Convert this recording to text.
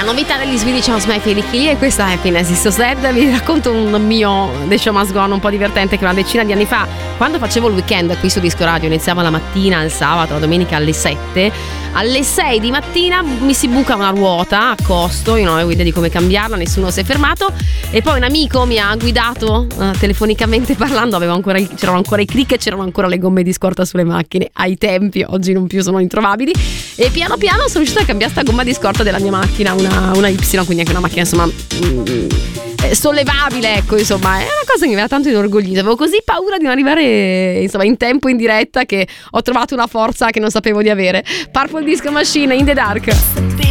novità degli Swedish House Mafia e questa è Happiness is so sad. Vi racconto un mio The Show Must Go On un po' divertente che una decina di anni fa, quando facevo il weekend qui su Disco Radio, iniziava la mattina, il sabato, la domenica alle 7, alle 6 di mattina mi si buca una ruota a costo, io non avevo idea di come cambiarla, nessuno si è fermato e poi un amico mi ha guidato telefonicamente parlando, c'erano ancora i click e c'erano ancora le gomme di scorta sulle macchine ai tempi, oggi non più, sono introvabili, e piano piano sono riuscita a cambiare sta gomma di scorta della mia macchina, una Y, quindi anche una macchina insomma sollevabile, ecco, insomma è una cosa che mi aveva tanto inorgoglito, avevo così paura di non arrivare insomma in tempo in diretta che ho trovato una forza che non sapevo di avere. Purple Disco Machine, In the Dark.